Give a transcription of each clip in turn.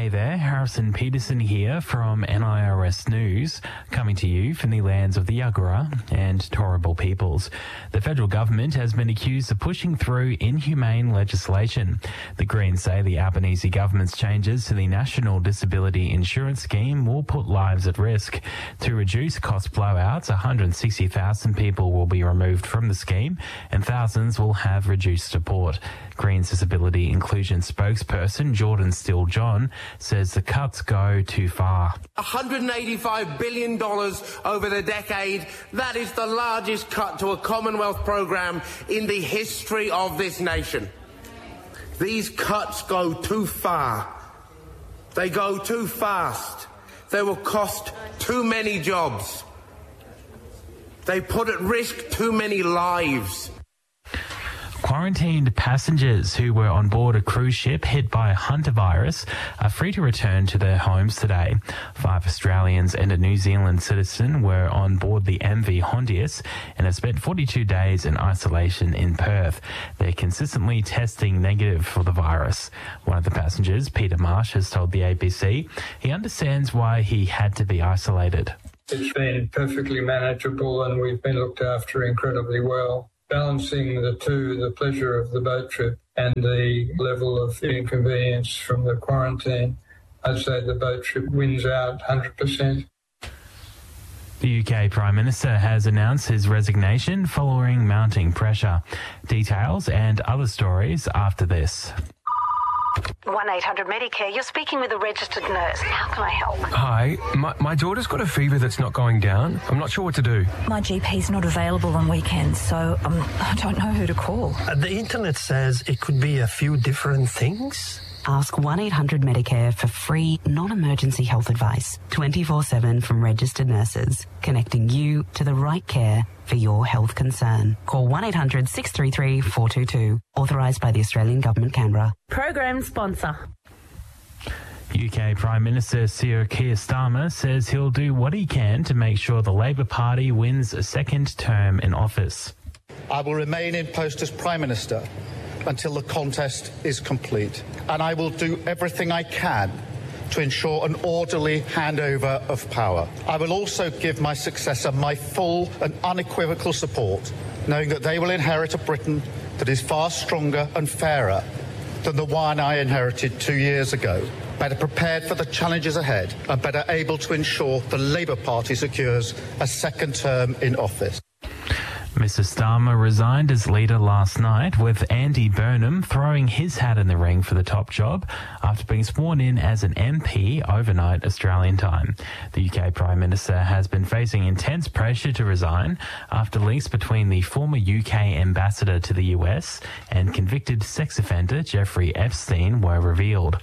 Hey there, Harrison Peterson here from NIRS News, coming to you from the lands of the Yagara and Turrbal peoples. The federal government has been accused of pushing through inhumane legislation. The Greens say the Albanese government's changes to the National Disability Insurance Scheme will put lives at risk. To reduce cost blowouts, 160,000 people will be removed from the scheme and thousands will have reduced support. Greens Disability Inclusion spokesperson Jordan Steele-John says the cuts go too far. $185 billion over the decade. That is the largest cut to a Commonwealth programme in the history of this nation. These cuts go too far. They go too fast. They will cost too many jobs. They put at risk too many lives. Quarantined passengers who were on board a cruise ship hit by a hantavirus are free to return to their homes today. 5 Australians and a New Zealand citizen were on board the MV Hondius and have spent 42 days in isolation in Perth. They're consistently testing negative for the virus. One of the passengers, Peter Marsh, has told the ABC he understands why he had to be isolated. It's been perfectly manageable and we've been looked after incredibly well. Balancing the two, the pleasure of the boat trip and the level of inconvenience from the quarantine, I'd say the boat trip wins out 100%. The UK Prime Minister has announced his resignation following mounting pressure. Details and other stories after this. 1-800-MEDICARE, you're speaking with a registered nurse. How can I help? Hi, my daughter's got a fever that's not going down. I'm not sure what to do. My GP's not available on weekends, so I don't know who to call. The internet says it could be a few different things. Ask 1-800-MEDICARE for free, non-emergency health advice, 24/7 from registered nurses, connecting you to the right care for your health concern. Call 1-800-633-422, authorised by the Australian Government, Canberra. Program sponsor. UK Prime Minister Sir Keir Starmer says he'll do what he can to make sure the Labor Party wins a second term in office. I will remain in post as Prime Minister until the contest is complete, and I will do everything I can to ensure an orderly handover of power. I will also give my successor my full and unequivocal support, knowing that they will inherit a Britain that is far stronger and fairer than the one I inherited 2 years ago, better prepared for the challenges ahead and better able to ensure the Labour Party secures a second term in office. Mr Starmer resigned as leader last night, with Andy Burnham throwing his hat in the ring for the top job after being sworn in as an MP overnight Australian time. The UK Prime Minister has been facing intense pressure to resign after links between the former UK ambassador to the US and convicted sex offender Jeffrey Epstein were revealed.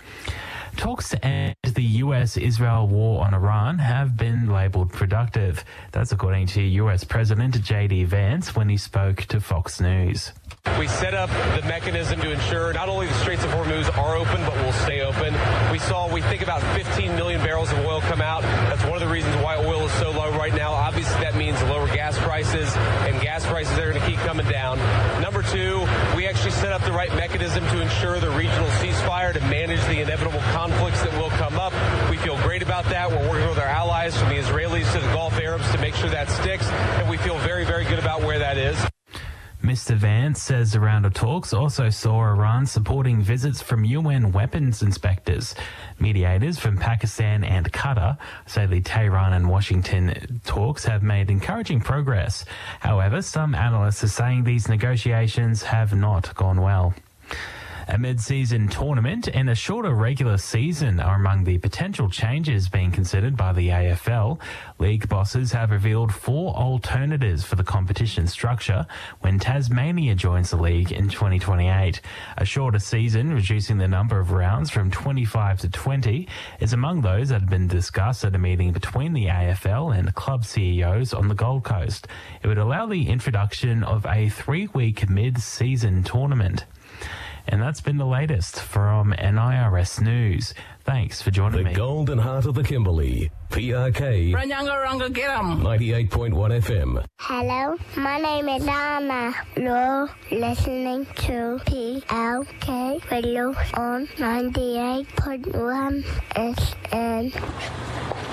Talks to end the US-Israel war on Iran have been labelled productive. That's according to US President J.D. Vance when he spoke to Fox News. We set up the mechanism to ensure not only the Straits of Hormuz are open, but will stay open. We think about 15 million barrels of oil come out. That's one of the reasons why oil is so low right now. Obviously, that means lower gas prices, and gas prices are going to keep coming down. Number two, we actually set up the right mechanism to ensure the regional ceasefire to manage the inevitable conflicts that will come up. We feel great about that. We're working with our allies from the Israelis to the Gulf Arabs to make sure that sticks, and we feel very, very good about where that is. Mr Vance says the round of talks also saw Iran supporting visits from UN weapons inspectors. Mediators from Pakistan and Qatar say the Tehran and Washington talks have made encouraging progress. However, some analysts are saying these negotiations have not gone well. A mid-season tournament and a shorter regular season are among the potential changes being considered by the AFL. League bosses have revealed 4 alternatives for the competition structure when Tasmania joins the league in 2028. A shorter season, reducing the number of rounds from 25 to 20, is among those that have been discussed at a meeting between the AFL and club CEOs on the Gold Coast. It would allow the introduction of a 3-week mid-season tournament. And that's been the latest from NIRS News. Thanks for joining me. The Golden Heart of the Kimberley. PRK 98.1 FM. Hello, my name is Anna. You're listening to PLK Radio on 98.1 FM.